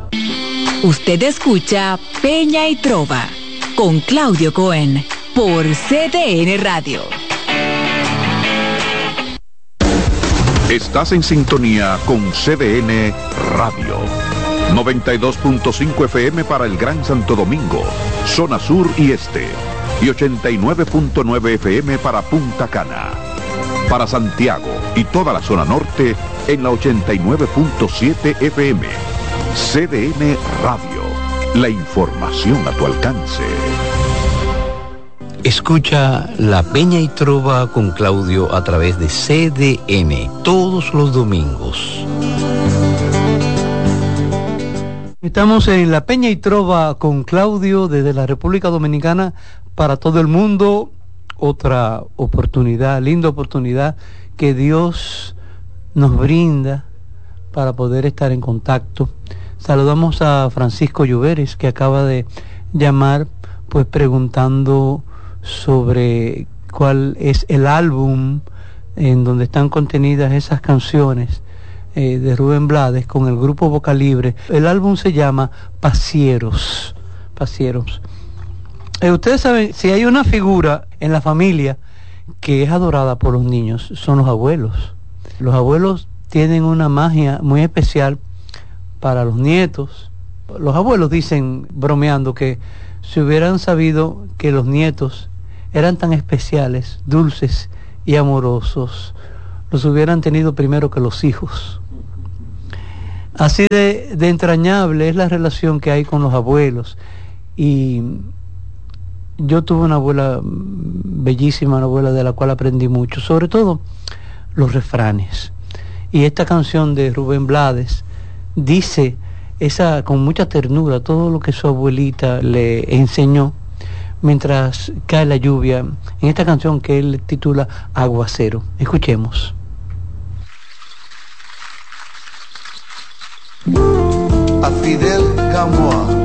Usted escucha Peña y Trova con Claudio Cohen por CDN Radio. Estás en sintonía con CDN Radio. 92.5 FM para el Gran Santo Domingo, zona sur y este. Y 89.9 FM para Punta Cana. Para Santiago y toda la zona norte en la 89.7 FM. CDN Radio. La información a tu alcance. Escucha La Peña y Trova con Claudio a través de CDN todos los domingos. Estamos en La Peña y Trova con Claudio desde la República Dominicana para todo el mundo. Otra oportunidad, linda oportunidad que Dios nos brinda para poder estar en contacto. Saludamos a Francisco Lluveres, que acaba de llamar pues preguntando sobre cuál es el álbum en donde están contenidas esas canciones de Rubén Blades con el grupo Boca Libre. El álbum se llama Pasieros. Ustedes saben, si hay una figura en la familia que es adorada por los niños, son los abuelos. Los abuelos tienen una magia muy especial para los nietos. Los abuelos dicen, bromeando, que si hubieran sabido que los nietos eran tan especiales, dulces y amorosos, los hubieran tenido primero que los hijos. Así de entrañable es la relación que hay con los abuelos. Y yo tuve una abuela bellísima, una abuela de la cual aprendí mucho, sobre todo los refranes. Y esta canción de Rubén Blades dice con mucha ternura todo lo que su abuelita le enseñó mientras cae la lluvia, en esta canción que él titula Aguacero. Escuchemos. A Fidel Gamboa